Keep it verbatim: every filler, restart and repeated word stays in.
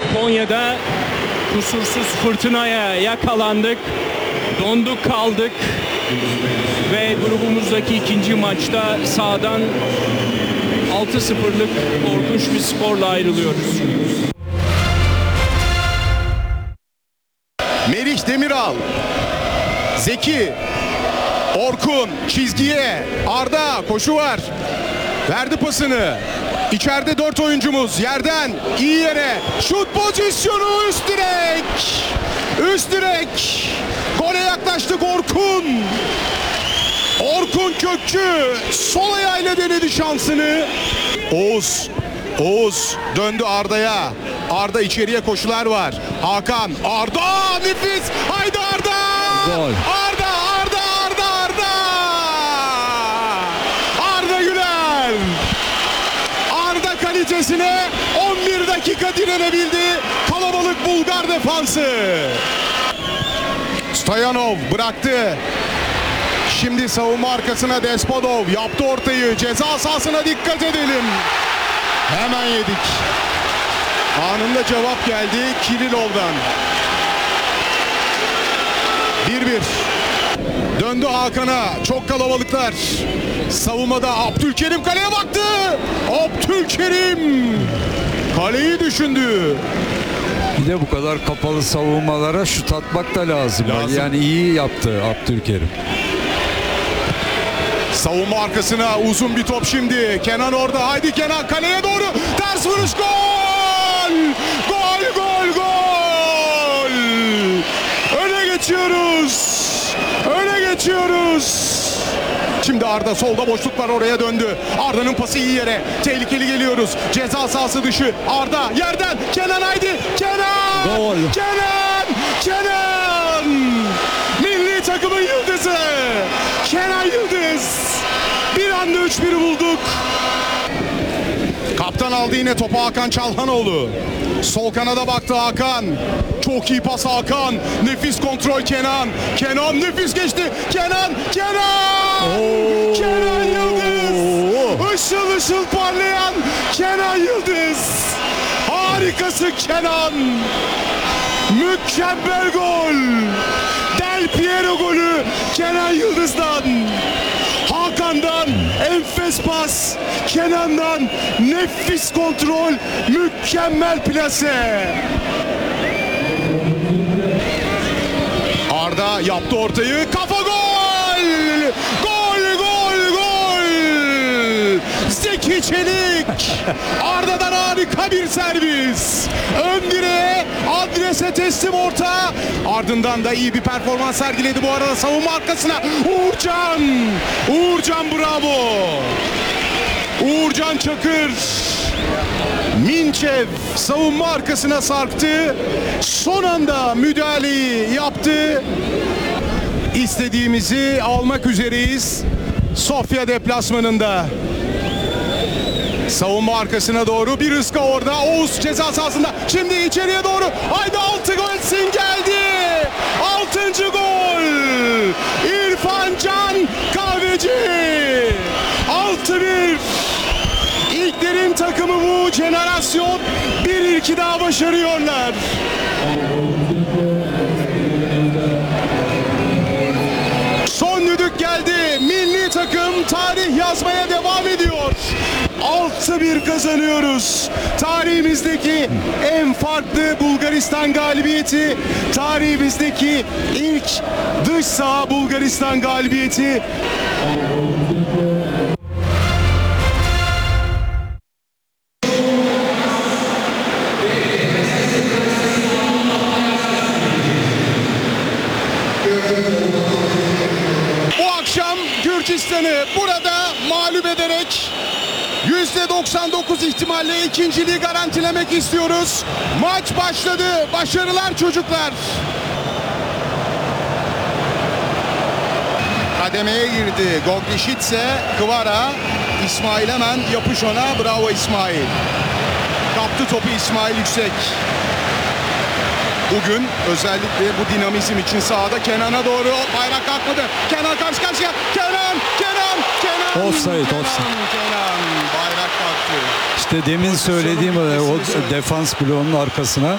Konya'da kusursuz fırtınaya yakalandık. Donduk kaldık. Ve grubumuzdaki ikinci maçta sahadan altı sıfırlık korkunç bir skorla ayrılıyoruz. Merih Demiral, Zeki, Orkun çizgiye, Arda koşu var. Verdi pasını. İçeride dört oyuncumuz yerden iyi yere. Şut pozisyonu, üst direk. Üst direk. Gole yaklaştık Orkun. Orkun Kökçü sol ayağıyla denedi şansını. Oğuz. Oğuz döndü Arda'ya. Arda içeriye koşular var. Hakan. Arda nefis. Haydi Arda. Gol. Arda, Arda, Arda, Arda. Arda Güler. Arda kalitesine on bir dakika direnebildi. Kalabalık Bulgar defansı. Stoyanov bıraktı. Şimdi savunma arkasına Despodov yaptı ortayı. Ceza sahasına dikkat edelim. Hemen yedik. Anında cevap geldi Kirilov'dan. bir bir. Döndü Hakan'a. Çok kalabalıklar. Savunmada Abdülkerim kaleye baktı. Abdülkerim kaleyi düşündü. Bir de bu kadar kapalı savunmalara şut atmak da lazım. Lazım. Yani iyi yaptı Abdülkerim. Savunma arkasına uzun bir top şimdi. Kenan orada. Haydi Kenan kaleye doğru. Ters vuruş, gol! Gol, gol, gol! Öne geçiyoruz. Öne geçiyoruz. Şimdi Arda solda boşluk var, oraya döndü. Arda'nın pası iyi yere. Tehlikeli geliyoruz. Ceza sahası dışı. Arda yerden. Kenan haydi. Kenan! Gol. Kenan! Kenan! Milli takımın yıldızı. Kenan Yıldız. Bir anda üç bir bulduk. Kaptan aldı yine topu Hakan Çalhanoğlu. Sol kanada baktı Hakan. Çok iyi pas Hakan. Nefis kontrol Kenan. Kenan nefis geçti. Kenan, Kenan! Oo. Kenan Yıldız. Işıl ışıl parlayan Kenan Yıldız. Harikası Kenan. Mükemmel gol. Del Piero golü Kenan Yıldız'dan. Hakan'dan enfes pas, Kenan'dan nefis kontrol, mükemmel plase. Arda yaptı ortayı, kafa gol! Gol, gol, gol! Zeki Çelik, Arda'dan harika bir servis. Ön direğe, adrese teslim orta. Ardından da iyi bir performans sergiledi bu arada savunma arkasına. Uğurcan, Uğurcan bravo. Uğurcan Çakır. Minçev savunma arkasına sarktı. Son anda müdahaleyi yaptı. İstediğimizi almak üzereyiz. Sofya deplasmanında. Savunma arkasına doğru bir ıska orada. Oğuz ceza sahasında. Şimdi içeriye doğru. Haydi altı gol etsin geldi. Altıncı gol. İrfan Can Kahveci. altı bir. İlklerin takımı bu jenerasyon. Bir ilki daha başarıyorlar. Son düdük geldi. Milli takım tarih yazmaya devam ediyor. altı bir kazanıyoruz. Tarihimizdeki en farklı Bulgaristan galibiyeti. Tarihimizdeki ilk dış saha Bulgaristan galibiyeti. Bu akşam Gürcistan'ı burada mağlup ederek yüzde doksan dokuz ihtimalle ikinciliği garantilemek istiyoruz. Maç başladı. Başarılar çocuklar. Kademeye girdi. Goglişitse, Kvara, İsmail hemen yapış ona. Bravo İsmail. Kaptı topu İsmail Yüksek. Bugün özellikle bu dinamizm için sahada Kenan'a doğru bayrak kalkmadı. Kenan karşı karşıya. Kenan, Kenan, Kenan. Offside, Kenan, offside. Kenan bayrak kalktı. İşte demin söylediğim o defans bloğunun arkasına